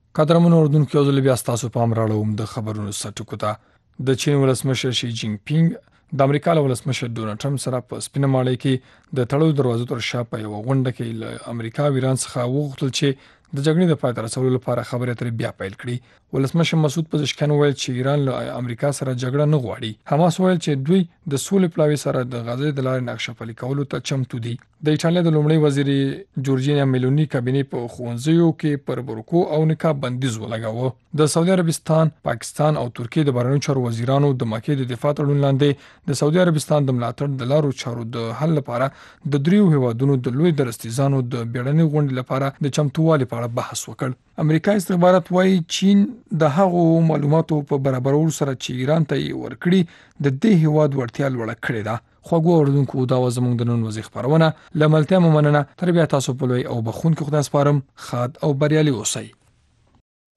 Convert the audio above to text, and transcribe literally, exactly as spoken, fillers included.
قدرمنو اردوونکو یو ځل بیا ستاسو پام راړوم د خبرونو سرټکو ته. د چین ولسمشر شي جینګ پینګ د امریکا له ولسمشر ډونالډ ټرمپ سره په سپینه ماڼۍ کې د تړلو دروازو تر شا په یوه غونډه کې له امریکا او ایران څخه وغوښتل چې د جګړې د پای ته رسولو لپاره خبرې اترې بیا پیل کړي. ولسمشر مسعود پزشکیان وویل چې ایران له امریکا سره جګړه نه غواړي. حماس وویل چې دوی د سولې پلاوي سره د غزې د لارې نقشه پلي کولو ته چمتو دي. د ایټالیا د لومړي وزیرې جورجینیا میلونی کابینې په ښوونځیو کې پر برقو او نقاب بندیز ولګاوه. د سعودي عربستان، پاکستان او ترکیې د بهرنیو چارو وزیرانو د مکې د دفاع تړون لاندې د سعودي عربستان د ملاتړ د لارو چارو د حل لپاره د دریو هیوادونو د لوی درستیزانو د بیړنۍ غونډې لپاره د چمتووالي په اړه بحث وکړ. امریکا استخبارات وايي چین د هغو معلوماتو په برابرولو سره چې ایران ته یې ورکړي د دې هیواد وړتیا لوړه کړې ده. خوږو اورېدونکو دا وه زموږ د نن ورځې خپرونه. له ملتیا مو مننه. تر بیا تاسو په لوی او بخښونکي خدای سپارم. ښاد او بریالي اوسئ.